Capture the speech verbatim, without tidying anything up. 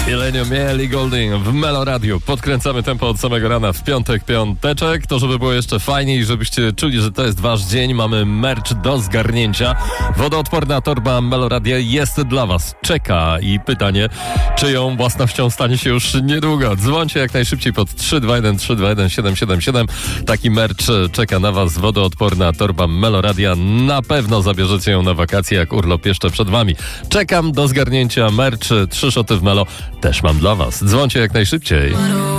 Jelenio Miel i Golding w Melo Radio. Podkręcamy tempo od samego rana w piątek, piąteczek. To żeby było jeszcze fajniej, żebyście czuli, że to jest wasz dzień. Mamy merch do zgarnięcia. Wodoodporna torba Melo Radia jest dla was. Czeka i pytanie, czyją własnością stanie się już niedługo. Dzwońcie jak najszybciej pod trzy dwa jeden trzy dwa jeden siedem siedem siedem. Taki merch czeka na was. Wodoodporna torba Melo Radia. Na pewno zabierzecie ją na wakacje, jak urlop jeszcze przed wami. Czekam do zgarnięcia merch. Trzy szoty w Melo też mam dla was. Dzwońcie jak najszybciej.